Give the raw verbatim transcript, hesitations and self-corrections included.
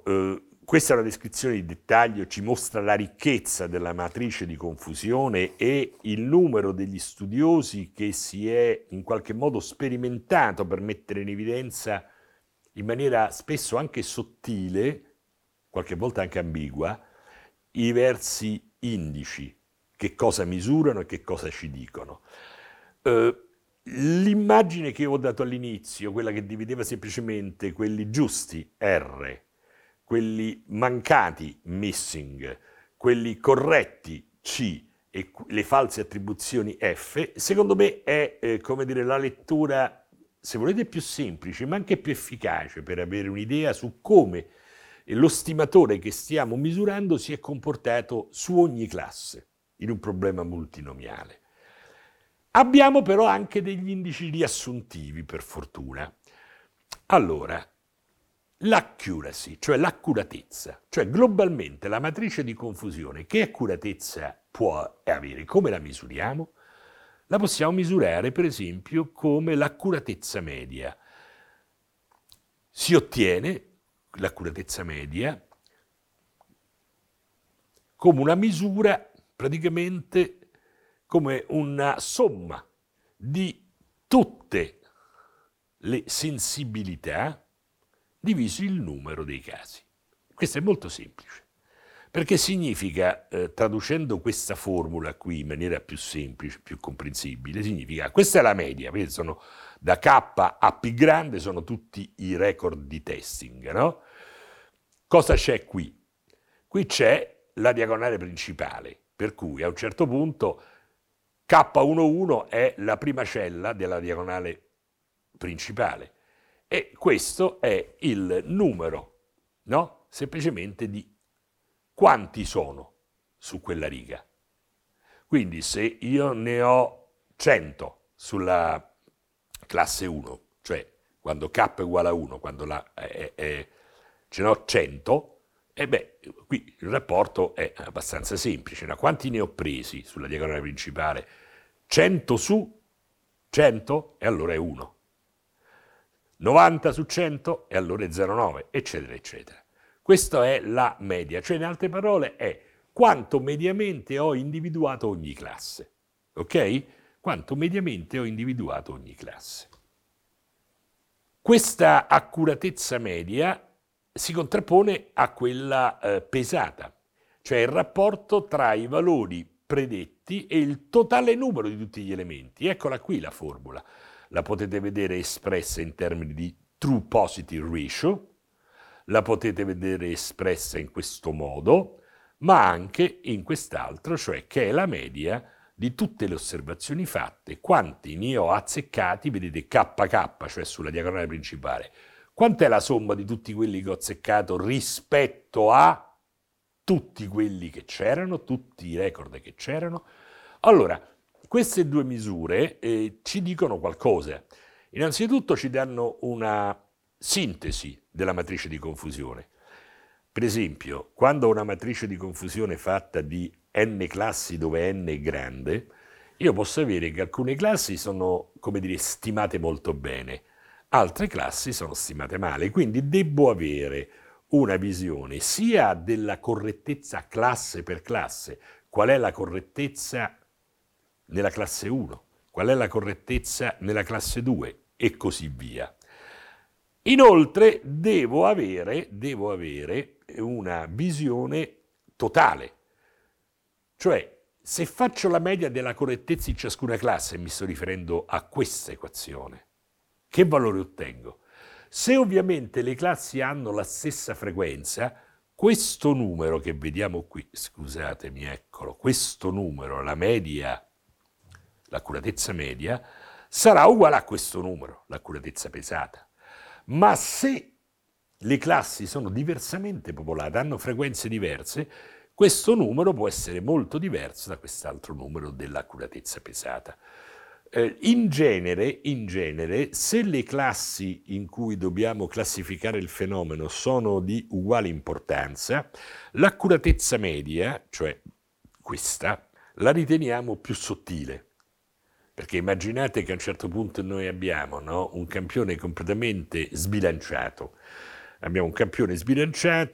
eh, questa è una descrizione di dettaglio, ci mostra la ricchezza della matrice di confusione e il numero degli studiosi che si è in qualche modo sperimentato per mettere in evidenza in maniera spesso anche sottile, qualche volta anche ambigua, i versi indici, che cosa misurano e che cosa ci dicono. Eh, l'immagine che ho dato all'inizio, quella che divideva semplicemente quelli giusti, R, quelli mancati, missing, quelli corretti, C, e le false attribuzioni, F, secondo me è, eh, come dire, la lettura, se volete, più semplice, ma anche più efficace per avere un'idea su come lo stimatore che stiamo misurando si è comportato su ogni classe in un problema multinomiale. Abbiamo però anche degli indici riassuntivi, per fortuna. Allora, l'accuracy, cioè l'accuratezza, cioè globalmente la matrice di confusione, che accuratezza può avere? Come la misuriamo? La possiamo misurare, per esempio, come l'accuratezza media. Si ottiene l'accuratezza media come una misura, praticamente come una somma di tutte le sensibilità diviso il numero dei casi. Questo è molto semplice, perché significa, eh, traducendo questa formula qui in maniera più semplice, più comprensibile, significa, questa è la media, vedete, sono da K a P grande, sono tutti i record di testing, no? Cosa c'è qui? Qui c'è la diagonale principale, per cui a un certo punto K undici è la prima cella della diagonale principale e questo è il numero, no? Semplicemente di quanti sono su quella riga. Quindi se io ne ho cento sulla classe uno, cioè quando K è uguale a uno, quando la, è, è, ce ne ho cento, e beh, qui il rapporto è abbastanza semplice. No? Quanti ne ho presi sulla diagonale principale? cento su cento e allora è uno. novanta su cento e allora è zero virgola nove, eccetera, eccetera. Questa è la media, cioè in altre parole è quanto mediamente ho individuato ogni classe. Ok? Quanto mediamente ho individuato ogni classe. Questa accuratezza media si contrappone a quella eh, pesata, cioè il rapporto tra i valori predetti e il totale numero di tutti gli elementi. Eccola qui la formula. La potete vedere espressa in termini di true positive ratio, la potete vedere espressa in questo modo, ma anche in quest'altro, cioè che è la media di tutte le osservazioni fatte, quanti ne ho azzeccati, vedete K K, cioè sulla diagonale principale. Quant'è la somma di tutti quelli che ho azzeccato rispetto a tutti quelli che c'erano, tutti i record che c'erano? Allora, queste due misure eh, ci dicono qualcosa. Innanzitutto ci danno una sintesi della matrice di confusione. Per esempio, quando ho una matrice di confusione fatta di n classi dove n è grande, io posso avere che alcune classi sono, come dire, stimate molto bene, altre classi sono stimate male, quindi devo avere una visione sia della correttezza classe per classe, qual è la correttezza nella classe uno, qual è la correttezza nella classe due e così via. Inoltre devo avere, devo avere una visione totale, cioè se faccio la media della correttezza in ciascuna classe, mi sto riferendo a questa equazione, che valore ottengo? Se ovviamente le classi hanno la stessa frequenza, questo numero che vediamo qui, scusatemi, eccolo, questo numero, la media, l'accuratezza media, sarà uguale a questo numero, l'accuratezza pesata. Ma se le classi sono diversamente popolate, hanno frequenze diverse, questo numero può essere molto diverso da quest'altro numero dell'accuratezza pesata. Eh, in genere, in genere, se le classi in cui dobbiamo classificare il fenomeno sono di uguale importanza, l'accuratezza media, cioè questa, la riteniamo più sottile. Perché immaginate che a un certo punto noi abbiamo, no, un campione completamente sbilanciato. Abbiamo un campione sbilanciato